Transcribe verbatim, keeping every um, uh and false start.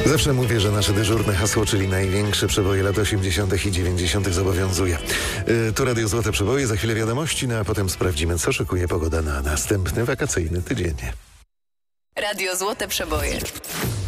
Zawsze mówię, że nasze dyżurne hasło, czyli największe przeboje lat osiemdziesiątych i dziewięćdziesiątych zobowiązuje. Yy, tu Radio Złote Przeboje, za chwilę wiadomości, no a potem sprawdzimy, co szykuje pogoda na następny wakacyjny tydzień. Radio Złote Przeboje.